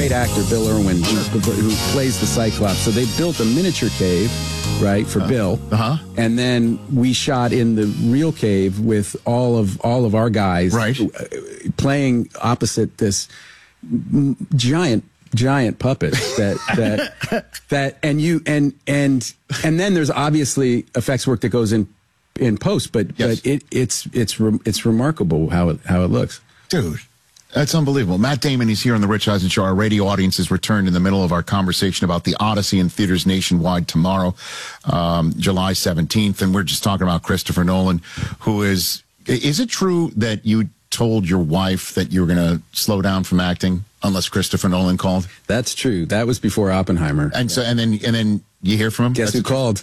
great actor, Bill Irwin, who plays the Cyclops. So they built a miniature cave, right, for Bill. And then we shot in the real cave with all of our guys, right, playing opposite this giant puppet that and then there's obviously effects work that goes in post, but it's remarkable how it looks. Dude, that's unbelievable. Matt Damon, he's here on the Rich Eisen Show. Our radio audience has returned in the middle of our conversation about the Odyssey in theaters nationwide tomorrow, July 17th, and we're just talking about Christopher Nolan, who is it true that you told your wife that you were going to slow down from acting unless Christopher Nolan called? That's true. That was before Oppenheimer. And so, and then you hear from him? Guess who called?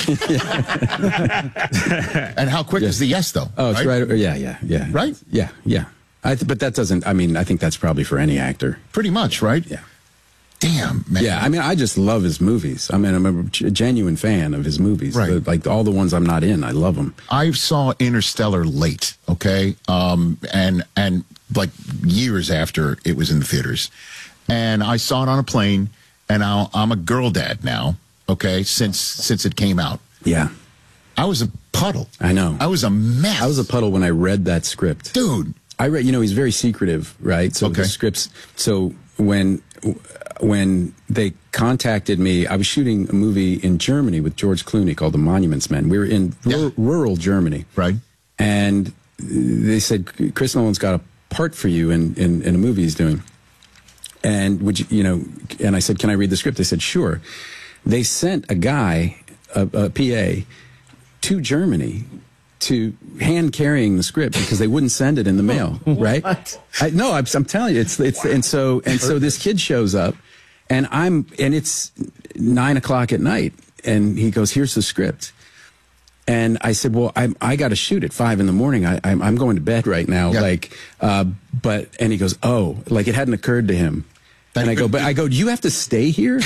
And how quick is the yes, though? Oh, it's right. Yeah. Right? Yeah. But that doesn't, I mean, I think that's probably for any actor. Pretty much, right? Yeah. Damn, man. Yeah, I mean, I just love his movies. I mean, I'm a genuine fan of his movies. Right. Like all the ones I'm not in, I love them. I saw Interstellar late, okay? And like years after it was in the theaters. And I saw it on a plane, and I'm a girl dad now, okay, since it came out. Yeah. I was a puddle. I know. I was a mess. I was a puddle when I read that script. Dude. I read, he's very secretive, right? So the scripts, so when they contacted me, I was shooting a movie in Germany with George Clooney called The Monuments Men. We were in rural Germany. Right. And they said, Chris Nolan's got a part for you in a movie he's doing. And would you, and I said, can I read the script? They said, sure. They sent a guy, a PA, to Germany to hand carrying the script because they wouldn't send it in the mail, right? No, I'm telling you, and so this kid shows up, and it's 9 o'clock at night, and he goes, here's the script. And I said, well, I got to shoot at 5 in the morning. I'm going to bed right now. Yeah. And he goes, oh, like it hadn't occurred to him. And I go, do you have to stay here?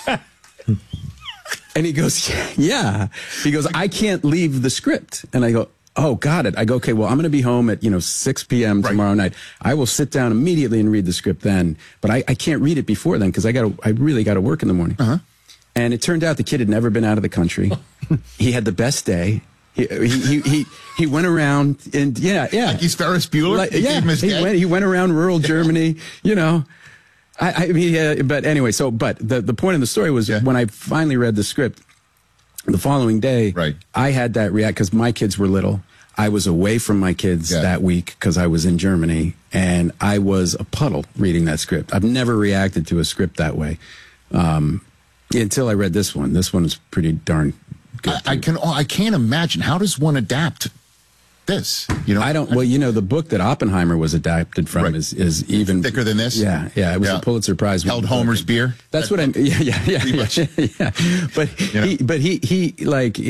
And he goes, yeah. He goes, I can't leave the script. And I go, oh, got it. I go, okay, well, I'm going to be home at, 6 p.m. tomorrow night. I will sit down immediately and read the script then. But I can't read it before then because I really got to work in the morning. And it turned out the kid had never been out of the country. He had the best day. He went around and like he's Ferris Bueller. He went around rural Germany, I mean, but anyway, but the point of the story was when I finally read the script the following day, I had that react because my kids were little. I was away from my kids that week because I was in Germany, and I was a puddle reading that script. I've never reacted to a script that way until I read this one. This one is pretty darn good. I can't imagine. How does one adapt this? I don't. Well, the book that Oppenheimer was adapted from is even thicker than this. Yeah. It was a Pulitzer Prize. Held Homer's beer. That's what I'm. Yeah. But he like.